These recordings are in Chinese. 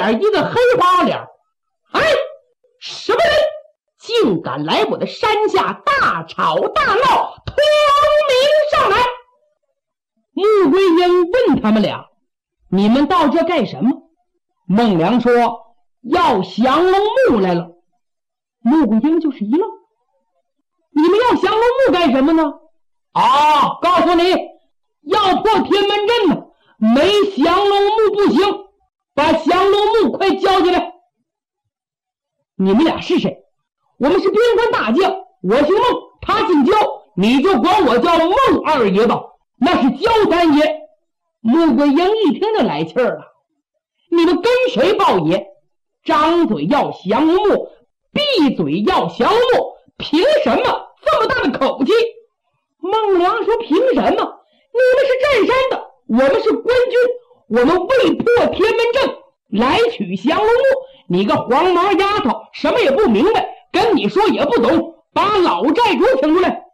脸一个黑花脸。哎，什么人竟敢来我的山下大吵大闹，通明上来！穆桂英问他们俩，你们到这干什么？孟良说，要降龙木来了。穆桂英就是一愣，你们要降龙木干什么呢？告诉你，要破天门阵呢，没降龙木不行，把降龙木快交进来。你们俩是谁？我们是边关大将，我姓孟，他姓焦，你就管我叫孟二爷吧，那是焦三爷。穆桂英一听就来气儿了，你们跟谁报爷？张嘴要降龙木，闭嘴要降龙木，凭什么这么大的口气？孟良说，凭什么？你们是占山的，我们是官军，我们为破天门阵来取降龙木。你个黄毛丫头，什么也不明白，跟你说也不懂，把老寨主请出来。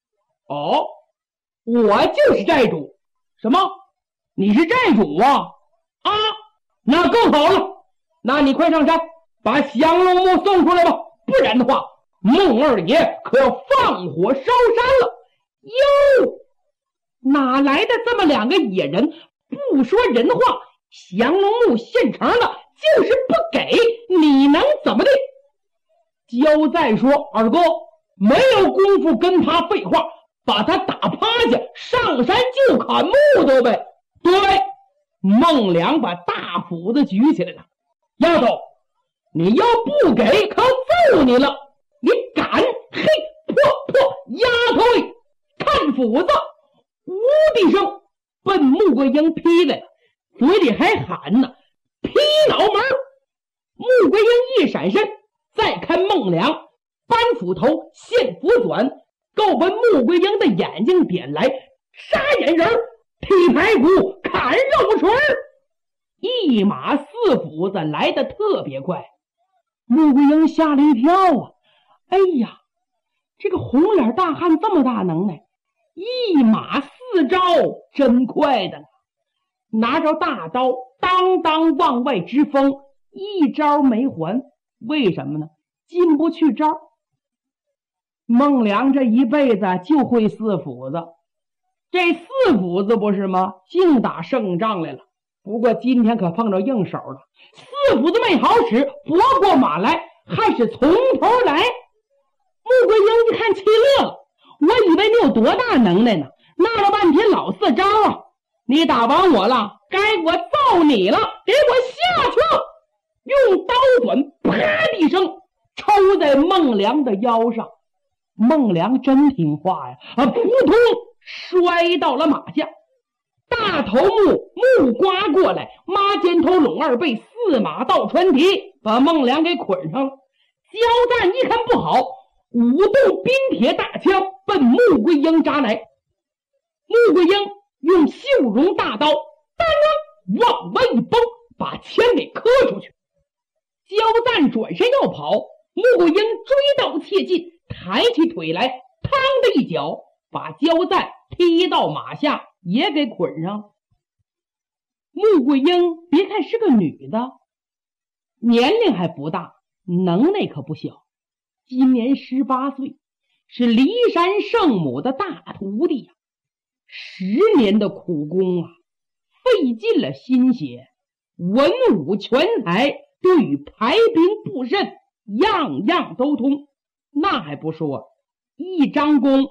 我就是寨主。什么？你是寨主啊？那更好了，那你快上山把降龙木送出来吧，不然的话孟二爷可要放火烧山了。哟，哪来的这么两个野人，不说人话，降龙木现成的就是不给，你能怎么的？焦赞说，二哥没有功夫跟他废话，把他打趴下，上山就砍木头呗。对，孟良把大斧子举起来了。丫头，你要不给可揍你了，你敢？嘿，破丫头，看斧子！呜的一声奔穆桂英劈来了，嘴里还喊呢，劈脑门！穆桂英一闪身，再看孟良搬斧头现斧转，够奔穆桂英的眼睛点来，杀眼人，劈排骨，砍肉锤，一马四斧子来得特别快。穆桂英吓了一跳啊！哎呀，这个红脸大汉这么大能耐，一马四招，真快的了。拿着大刀当当往外直锋，一招没还。为什么呢？进不去招。孟良这一辈子就会四斧子，这四斧子不是吗？净打胜仗来了。不过今天可碰着硬手了，四斧子没好使，拨过马来还是从头来。穆桂英一看气乐了，我以为你有多大能耐呢，闹了半天老四招啊！你打完我了，该我揍你了，给我下去！用刀短啪的一声抽在孟良的腰上。孟良真听话呀，扑通摔到了马下。大头木刮过来，马肩头拢二背，四马倒穿蹄，把孟良给捆上了。焦赞一看不好，舞动冰铁大枪奔穆桂英扎来。穆桂英用绣绒大刀当往外一崩，把枪给磕出去。焦赞转身要跑，穆桂英追到切近，抬起腿来，嘡的一脚把焦赞踢到马下，也给捆上了。穆桂英别看是个女的，年龄还不大，能耐可不小，今年18岁，是骊山圣母的大徒弟呀。10年的苦功啊，费尽了心血，文武全才，对于排兵布阵样样都通。那还不说，一张弓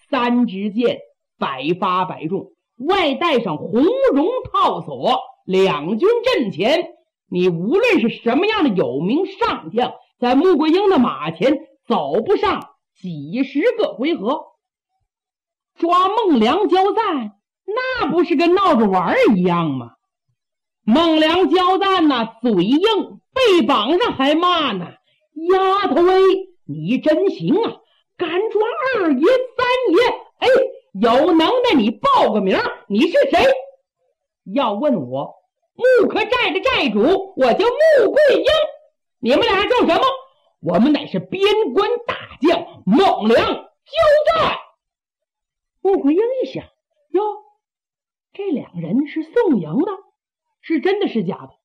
3支箭，百发百中，外带上红绒套索，两军阵前，你无论是什么样的有名上将，在穆桂英的马前走不上几十个回合。抓孟良焦赞，那不是跟闹着玩一样吗？孟良焦赞嘴硬，被绑上还骂呢，丫头你真行啊，敢抓二爷三爷，有能耐你报个名，你是谁？要问我，木可寨的寨主，我叫穆桂英。你们俩叫什么？我们乃是边关大将孟良焦赞。穆桂英一想，哟，这两人是宋营的，是真的是假的？